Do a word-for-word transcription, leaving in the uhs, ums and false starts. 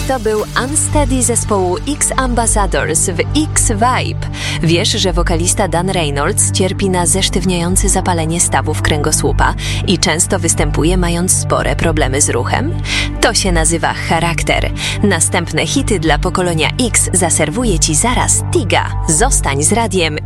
to był Unsteady zespołu X Ambassadors w X Vibe. Wiesz, że wokalista Dan Reynolds cierpi na zesztywniające zapalenie stawów kręgosłupa i często występuje, mając spore problemy z ruchem? To się nazywa charakter. Następne hity dla pokolenia X zaserwuje Ci zaraz Tiga. Zostań z radiem